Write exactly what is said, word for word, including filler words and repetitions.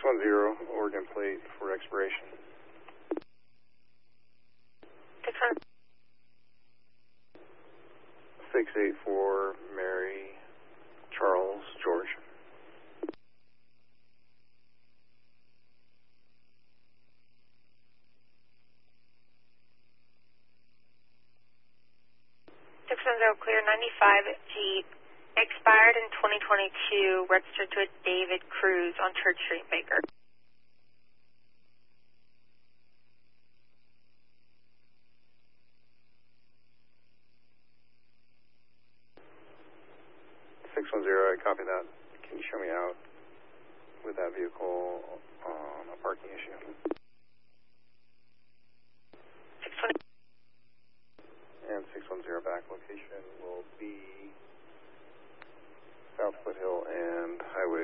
one zero, Oregon plate for expiration. six one. six eight four, Mary Charles George. six one zero, clear ninety-five Jeep, expired in twenty twenty-two, registered to a David Cruz on Church Street, Baker. six one zero, I copy that. Can you show me out with that vehicle on a parking issue? six one zero. And six one zero back location will be South Foothill and Highway